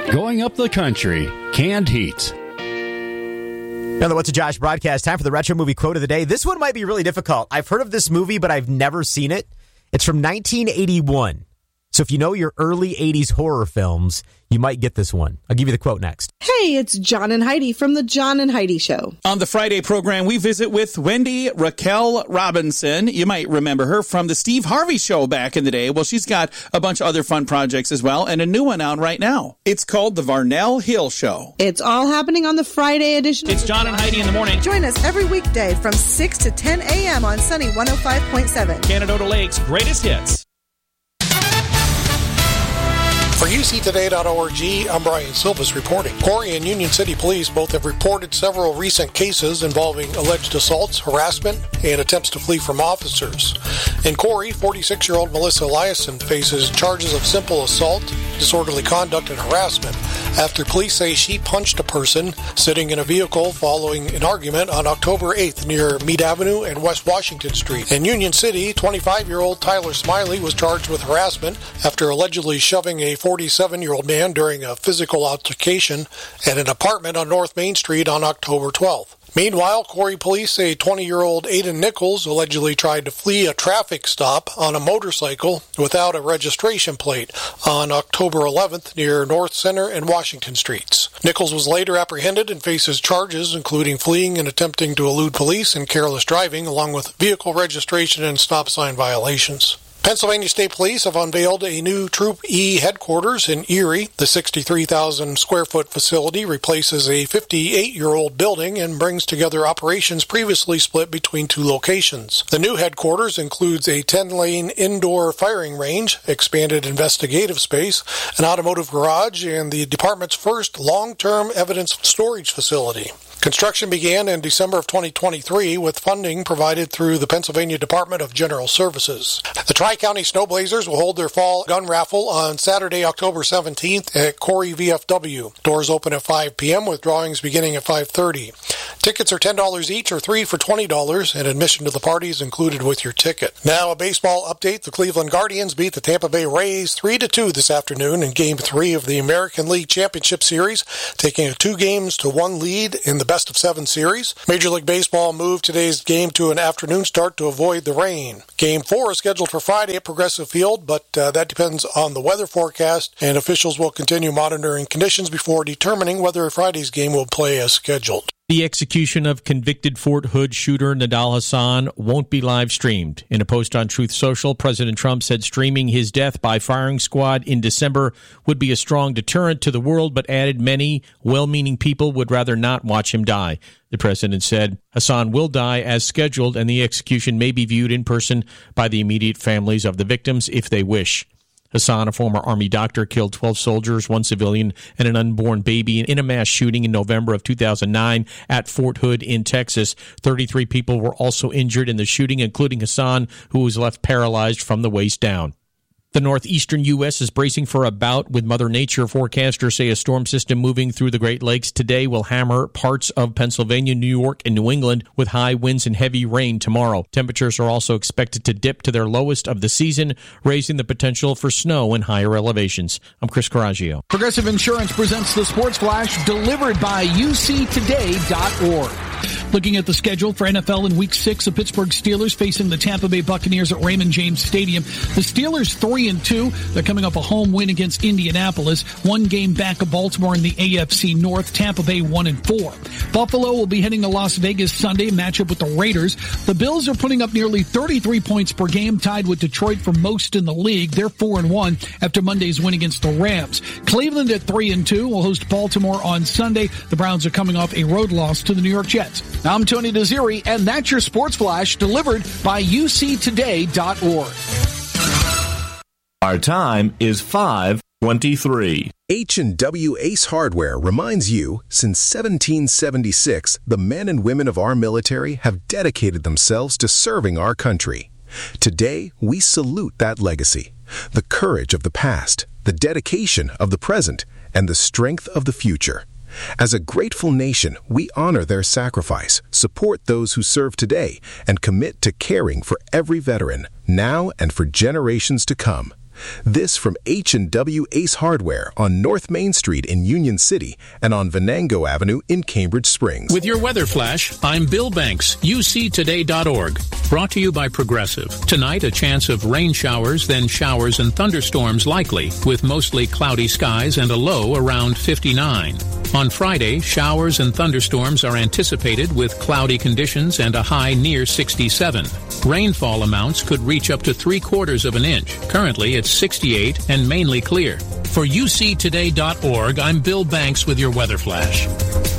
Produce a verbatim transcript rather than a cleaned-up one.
Going up the country, Canned Heat. Now the What's a Josh broadcast, time for the retro movie quote of the day. This one might be really difficult. I've heard of this movie, but I've never seen it. It's from nineteen eighty-one. So if you know your early eighties horror films, you might get this one. I'll give you the quote next. Hey, it's John and Heidi from the John and Heidi Show. On the Friday program, we visit with Wendy Raquel Robinson. You might remember her from the Steve Harvey Show back in the day. Well, she's got a bunch of other fun projects as well, and a new one out right now. It's called The Varnell Hill Show. It's all happening on the Friday edition. It's John and Heidi in the morning. Join us every weekday from six to ten a.m. on Sunny one oh five point seven. Canada Lake's greatest hits. For U C Today dot org, I'm Brian Silvas reporting. Corey and Union City Police both have reported several recent cases involving alleged assaults, harassment, and attempts to flee from officers. In Corey, forty-six-year-old Melissa Eliason faces charges of simple assault, disorderly conduct, and harassment after police say she punched a person sitting in a vehicle following an argument on October eighth near Meade Avenue and West Washington Street. In Union City, twenty-five-year-old Tyler Smiley was charged with harassment after allegedly shoving a forty-seven-year-old man during a physical altercation at an apartment on North Main Street on October twelfth. Meanwhile, Corey police say twenty-year-old Aiden Nichols allegedly tried to flee a traffic stop on a motorcycle without a registration plate on October eleventh near North Center and Washington Streets. Nichols was later apprehended and faces charges including fleeing and attempting to elude police and careless driving, along with vehicle registration and stop sign violations. Pennsylvania State Police have unveiled a new Troop E headquarters in Erie. The sixty-three thousand square foot facility replaces a fifty-eight-year-old building and brings together operations previously split between two locations. The new headquarters includes a ten-lane indoor firing range, expanded investigative space, an automotive garage, and the department's first long-term evidence storage facility. Construction began in December of twenty twenty-three with funding provided through the Pennsylvania Department of General Services. The Tri-County Snowblazers will hold their fall gun raffle on Saturday, October seventeenth at Corey V F W. Doors open at five p.m. with drawings beginning at five thirty. Tickets are ten dollars each or three for twenty dollars, and admission to the party is included with your ticket. Now a baseball update. The Cleveland Guardians beat the Tampa Bay Rays three to two this afternoon in Game three of the American League Championship Series, taking a two games to one lead in the best of seven series. Major League Baseball moved today's game to an afternoon start to avoid the rain. Game four is scheduled for Friday at Progressive Field, but uh, that depends on the weather forecast, and officials will continue monitoring conditions before determining whether Friday's game will play as scheduled. The execution of convicted Fort Hood shooter Nidal Hasan won't be live streamed. In a post on Truth Social, President Trump said streaming his death by firing squad in December would be a strong deterrent to the world, but added many well-meaning people would rather not watch him die. The president said Hasan will die as scheduled, and the execution may be viewed in person by the immediate families of the victims if they wish. Hasan, a former Army doctor, killed twelve soldiers, one civilian, and an unborn baby in a mass shooting in November of two thousand nine at Fort Hood in Texas. thirty-three people were also injured in the shooting, including Hasan, who was left paralyzed from the waist down. The northeastern U S is bracing for a bout with Mother Nature. Forecasters say a storm system moving through the Great Lakes today will hammer parts of Pennsylvania, New York, and New England with high winds and heavy rain tomorrow. Temperatures are also expected to dip to their lowest of the season, raising the potential for snow in higher elevations. I'm Chris Coraggio. Progressive Insurance presents the Sports Flash, delivered by U C Today dot org. Looking at the schedule for N F L in Week six, the Pittsburgh Steelers facing the Tampa Bay Buccaneers at Raymond James Stadium. The Steelers three and two. They're coming off a home win against Indianapolis. One game back of Baltimore in the A F C North. Tampa Bay one and four. Buffalo will be heading to Las Vegas Sunday, matchup with the Raiders. The Bills are putting up nearly thirty-three points per game, tied with Detroit for most in the league. They're four and one after Monday's win against the Rams. Cleveland at three and two will host Baltimore on Sunday. The Browns are coming off a road loss to the New York Jets. I'm Tony Desiri, and that's your Sports Flash, delivered by U C Today dot org. Our time is five twenty-three. H and W Ace Hardware reminds you, since seventeen seventy-six, the men and women of our military have dedicated themselves to serving our country. Today, we salute that legacy, the courage of the past, the dedication of the present, and the strength of the future. As a grateful nation, we honor their sacrifice, support those who serve today, and commit to caring for every veteran, now and for generations to come. This from H and W Ace Hardware on North Main Street in Union City and on Venango Avenue in Cambridge Springs. With your weather flash, I'm Bill Banks, U C today dot org. Brought to you by Progressive. Tonight, a chance of rain showers, then showers and thunderstorms likely, with mostly cloudy skies and a low around fifty-nine. On Friday, showers and thunderstorms are anticipated with cloudy conditions and a high near sixty-seven. Rainfall amounts could reach up to three quarters of an inch. Currently, it's sixty-eight and mainly clear. For U C today dot org, I'm Bill Banks with your weather flash.